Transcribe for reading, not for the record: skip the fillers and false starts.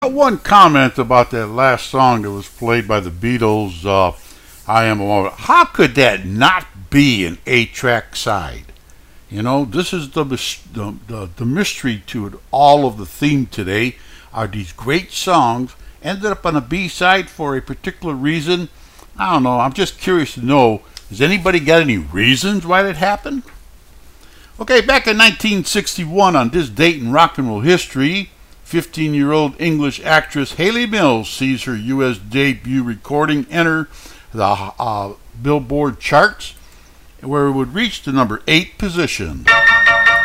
One comment about that last song that was played by the Beatles, I Am a Woman. How could that not be an 8-track side? You know, this is the mystery to it. All of the theme today are these great songs ended up on a B side for a particular reason. I don't know. I'm just curious to know. Has anybody got any reasons why that happened? Okay, back in 1961, on this date in rock and roll history, 15-year-old English actress Hayley Mills sees her U.S. debut recording enter the Billboard charts, where it would reach the number 8 position.